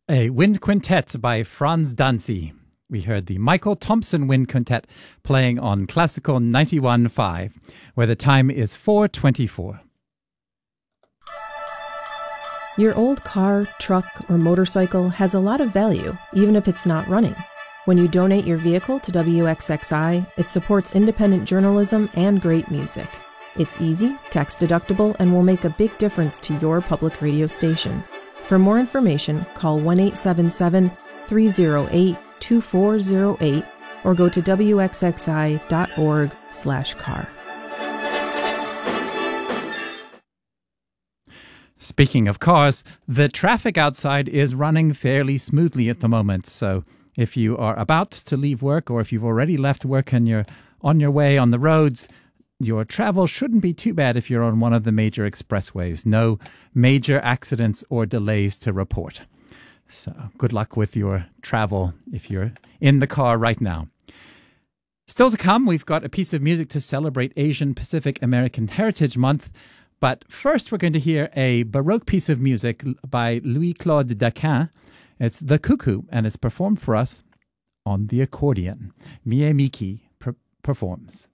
A wind quintet by Franz Danzi. We heard the Michael Thompson Wind Quintet playing on Classical 91.5, where the time is 4:24. Your old car, truck, or motorcycle has a lot of value, even if it's not running. When you donate your vehicle to WXXI, it supports independent journalism and great music. It's easy, tax deductible, and will make a big difference to your public radio station. For more information, call 1-877-308-2408 or go to wxxi.org/car. Speaking of cars, the traffic outside is running fairly smoothly at the moment. So if you are about to leave work or if you've already left work and you're on your way on the roads, your travel shouldn't be too bad if you're on one of the major expressways. No major accidents or delays to report. So good luck with your travel if you're in the car right now. Still to come, we've got a piece of music to celebrate Asian Pacific American Heritage Month. But first, we're going to hear a Baroque piece of music by Louis-Claude Daquin. It's The Cuckoo, and it's performed for us on the accordion. Mie Miki performs.